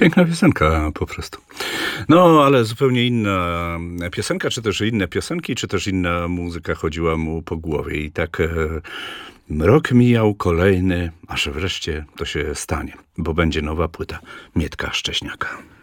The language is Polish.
Piękna piosenka po prostu. No, ale zupełnie inna piosenka, czy też inne piosenki, czy też inna muzyka chodziła mu po głowie. I tak rok mijał, kolejny, aż wreszcie to się stanie, bo będzie nowa płyta Mietka Szcześniaka.